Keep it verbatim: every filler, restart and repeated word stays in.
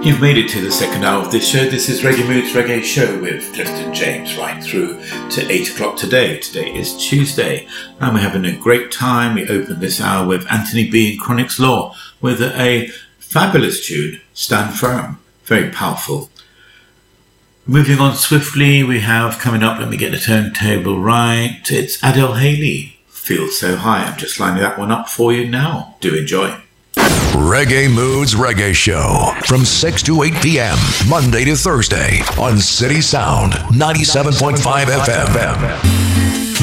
You've made it to the second hour of this show. This is Reggae Moods Reggae Show with Clifton James right through to eight o'clock today. Today is Tuesday and we're having a great time. We opened this hour with Anthony B and Chronixx Law with a fabulous tune, Stand Firm. Very powerful. Moving on swiftly, we have coming up, let me get the turntable right, it's Adele Haley, Feel So High. I'm just lining that one up for you now. Do enjoy. Reggae Moods Reggae Show from six to eight p.m. Monday to Thursday on City Sound ninety-seven point five F M.